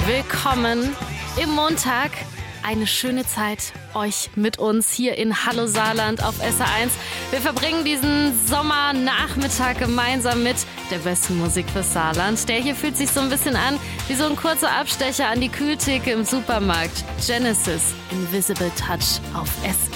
willkommen im Montag. Eine schöne Zeit euch mit uns hier in Hallo Saarland auf SR1. Wir verbringen diesen Sommernachmittag gemeinsam mit der besten Musik fürs Saarland. Der hier fühlt sich so ein bisschen an wie so ein kurzer Abstecher an die Kühltheke im Supermarkt. Genesis, Invisible Touch auf SR1.